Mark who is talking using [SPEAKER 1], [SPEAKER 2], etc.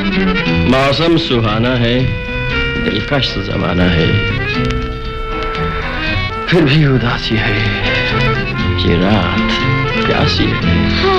[SPEAKER 1] मौसम सुहाना है, दिलकश जमाना है, फिर भी उदासी है, ये रात प्यासी है।